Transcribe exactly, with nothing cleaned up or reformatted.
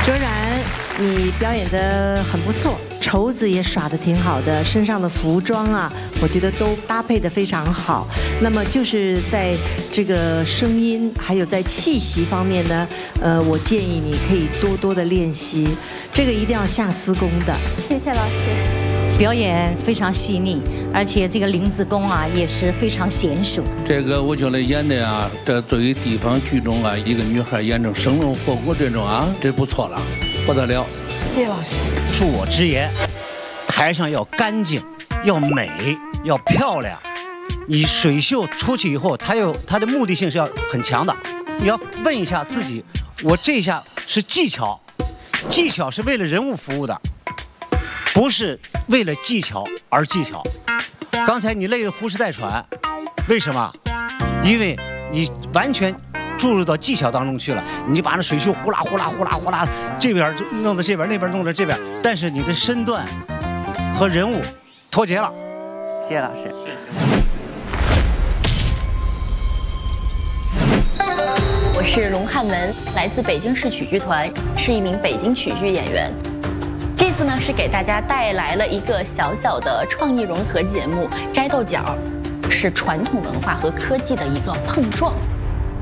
卓然，你表演得很不错，绸子也耍得挺好的，身上的服装啊，我觉得都搭配得非常好。那么就是在这个声音还有在气息方面呢，呃，我建议你可以多多的练习，这个一定要下私功的。 谢谢老师。 表演非常细腻，而且这个林子功啊也是非常娴熟。 这个我觉得演的啊，这作为地方剧中啊，一个女孩演成生龙活虎这种啊，这不错了，不得了。 谢谢老师。 恕我直言，台上要干净，要美，要漂亮。你水袖出去以后，它有它的目的性是要很强的。你要问一下自己，我这下是技巧，技巧是为了人物服务的。 不是为了技巧而技巧。刚才你累得呼哧带喘，为什么？因为你完全注入到技巧当中去了，你就把那水袖呼啦呼啦呼啦呼啦，这边就弄到这边，那边弄到这边，但是你的身段和人物脱节了。 谢谢老师。 我是龙汉文，来自北京市曲剧团，是一名北京曲剧演员。 这次呢是给大家带来了一个小小的创意融合节目《摘豆角》，是传统文化和科技的一个碰撞。